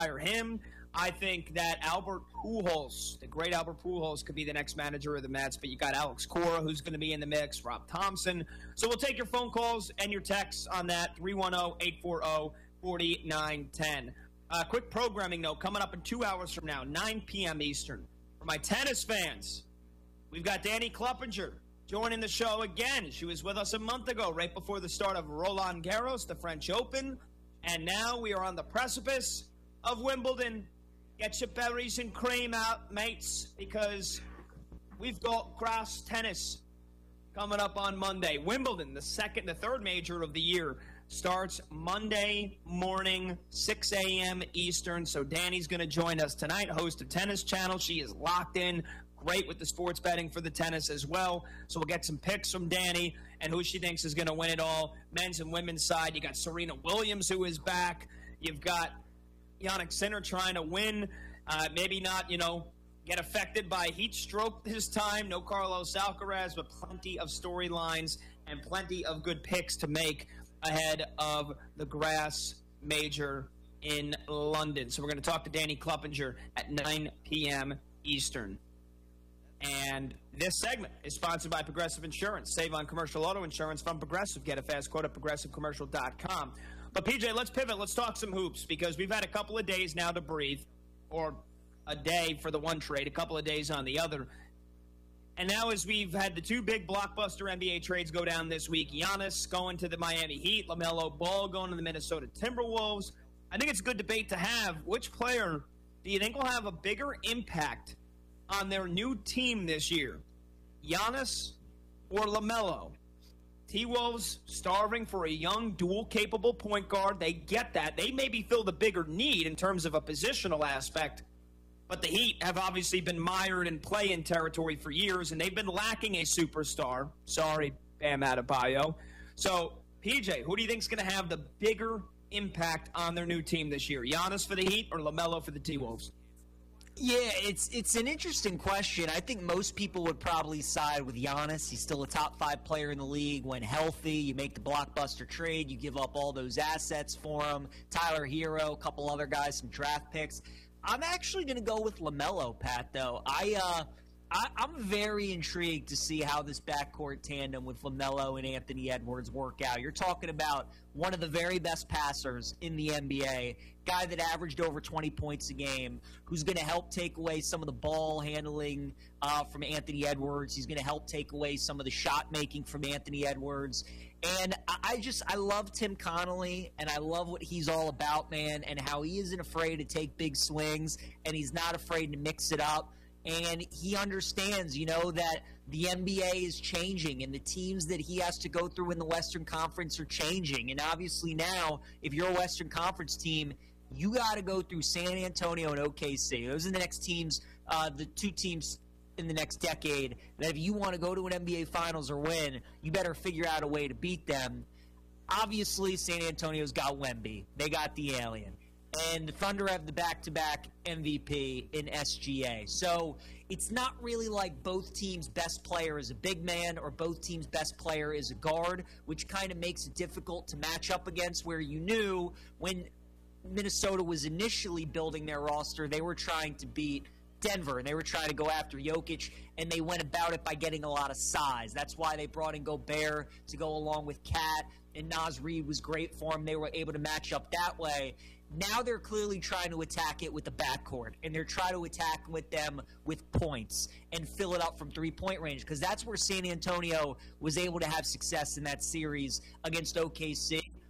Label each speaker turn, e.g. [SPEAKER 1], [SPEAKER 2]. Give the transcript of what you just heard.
[SPEAKER 1] hire him. I think that Albert Pujols, the great Albert Pujols, could be the next manager of the Mets. But you got Alex Cora, who's going to be in the mix, Rob Thompson. So we'll take your phone calls and your texts on that, 310-840-4910. Quick programming note, coming up in 2 hours from now, 9 p.m. Eastern. For my tennis fans, we've got Dani Cleppinger joining the show again. She was with us a month ago, right before the start of Roland Garros, the French Open. And now we are on the precipice of Wimbledon. Get your berries and cream out, mates, because we've got grass tennis coming up on Monday. Wimbledon, the third major of the year, starts Monday morning, 6 a.m. Eastern. So Dani's going to join us tonight, host of Tennis Channel. She is locked in, great with the sports betting for the tennis as well. So we'll get some picks from Dani and who she thinks is going to win it all, men's and women's side. You got Serena Williams, who is back. You've got Jannik Sinner trying to win, maybe not, get affected by heat stroke this time. No Carlos Alcaraz, but plenty of storylines and plenty of good picks to make ahead of the grass major in London. So we're going to talk to Dani Cleppinger at 9 p.m. Eastern. And this segment is sponsored by Progressive Insurance. Save on commercial auto insurance from Progressive. Get a fast quote at progressivecommercial.com. But, PJ, let's pivot. Let's talk some hoops because we've had a couple of days now to breathe, or a day for the one trade, a couple of days on the other. And now as we've had the two big blockbuster NBA trades go down this week, Giannis going to the Miami Heat, LaMelo Ball going to the Minnesota Timberwolves, I think it's a good debate to have. Which player do you think will have a bigger impact on their new team this year, Giannis or LaMelo? T-Wolves starving for a young, dual-capable point guard. They get that. They maybe feel the bigger need in terms of a positional aspect. But the Heat have obviously been mired in play-in territory for years, and they've been lacking a superstar. Sorry, Bam Adebayo. So, PJ, who do you think is going to have the bigger impact on their new team this year? Giannis for the Heat or LaMelo for the T-Wolves?
[SPEAKER 2] Yeah, it's an interesting question. I think most people would probably side with Giannis. He's still a top 5 player in the league when healthy. You make the blockbuster trade. You give up all those assets for him. Tyler Hero, a couple other guys, some draft picks. I'm actually going to go with LaMelo, Pat, though. I'm very intrigued to see how this backcourt tandem with LaMelo and Anthony Edwards work out. You're talking about one of the very best passers in the NBA, guy that averaged over 20 points a game, who's going to help take away some of the ball handling from Anthony Edwards. He's going to help take away some of the shot making from Anthony Edwards. And I love Tim Connolly, and I love what he's all about, man, and how he isn't afraid to take big swings, and he's not afraid to mix it up. And he understands, that the NBA is changing and the teams that he has to go through in the Western Conference are changing. And obviously now, if you're a Western Conference team, you got to go through San Antonio and OKC. Those are the next teams, the two teams in the next decade that if you want to go to an NBA Finals or win, you better figure out a way to beat them. Obviously, San Antonio's got Wemby. They got the alien. And the Thunder have the back-to-back MVP in SGA. So it's not really like both teams' best player is a big man or both teams' best player is a guard, which kind of makes it difficult to match up against, where you knew when Minnesota was initially building their roster, they were trying to beat Denver, and they were trying to go after Jokic, and they went about it by getting a lot of size. That's why they brought in Gobert to go along with Cat, and Naz Reid was great for them. They were able to match up that way. Now they're clearly trying to attack it with the backcourt, and they're trying to attack with them with points and fill it up from three-point range, because that's where San Antonio was able to have success in that series against OKC.